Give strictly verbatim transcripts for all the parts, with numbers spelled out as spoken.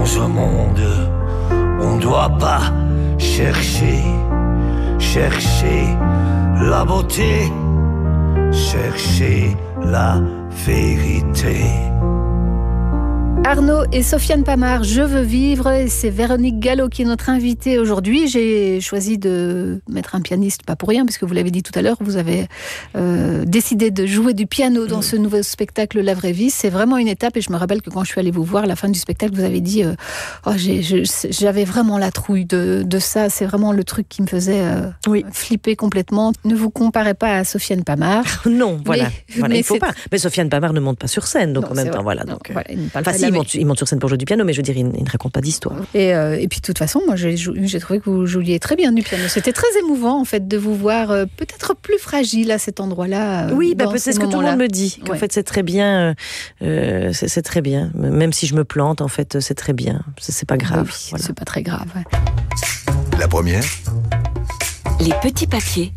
Dans un monde, on doit pas chercher, chercher la beauté, chercher la vérité. Arnaud et Sofiane Pamart, Je veux vivre, et c'est Véronique Gallo qui est notre invitée aujourd'hui. J'ai choisi de mettre un pianiste, pas pour rien, puisque vous l'avez dit tout à l'heure, vous avez euh, décidé de jouer du piano dans ce nouveau spectacle La Vraie Vie. C'est vraiment une étape, et je me rappelle que quand je suis allée vous voir à la fin du spectacle, vous avez dit euh, oh, j'ai, je, j'avais vraiment la trouille de, de ça, c'est vraiment le truc qui me faisait euh, oui. flipper complètement. Ne vous comparez pas à Sofiane Pamart. Non, voilà, mais, voilà mais il faut pas. Mais Sofiane Pamart ne monte pas sur scène, donc non, en même temps, vrai. voilà. Non, donc, voilà il, enfin, si, il, monte, il monte sur scène pour jouer du piano, mais je veux dire, il, il ne raconte pas d'histoire. Et, euh, et puis, de toute façon, moi, j'ai, j'ai trouvé que vous jouiez très bien du piano. C'était très émouvant, en fait, de vous voir euh, peut-être plus fragile à cet endroit-là. Euh, oui, bah, c'est ce que tout le monde me dit. Qu'en ouais. fait, c'est très bien. Euh, c'est, c'est très bien. Même si je me plante, en fait, c'est très bien. C'est, c'est pas grave. Oui, voilà. C'est pas très grave. Ouais. La première. Les petits papiers.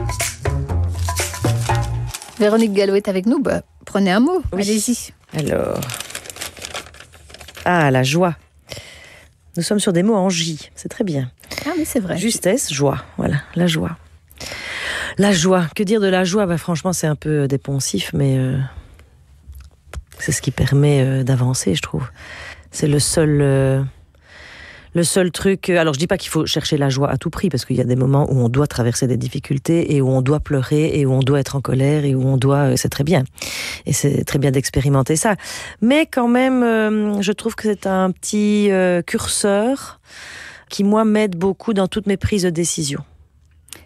Véronique Gallo est avec nous. Bah, prenez un mot. Oui. Allez-y. Alors. Ah, la joie. Nous sommes sur des mots en J. C'est très bien. Ah oui, c'est vrai. Justesse, joie. Voilà, la joie. La joie. Que dire de la joie ? Bah, franchement, c'est un peu dépensif, mais euh, c'est ce qui permet euh, d'avancer, je trouve. C'est le seul... Euh, Le seul truc... Alors, je dis pas qu'il faut chercher la joie à tout prix, parce qu'il y a des moments où on doit traverser des difficultés, et où on doit pleurer, et où on doit être en colère, et où on doit... C'est très bien. Et c'est très bien d'expérimenter ça. Mais quand même, euh, je trouve que c'est un petit euh, curseur qui, moi, m'aide beaucoup dans toutes mes prises de décision. C'est-à-dire ?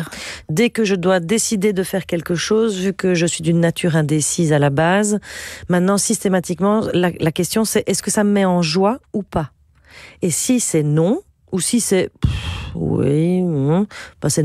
Dès que je dois décider de faire quelque chose, vu que je suis d'une nature indécise à la base, maintenant, systématiquement, la, la question, c'est est-ce que ça me met en joie ou pas ? Et si c'est non, ou si c'est pff, oui, mmh, bah c'est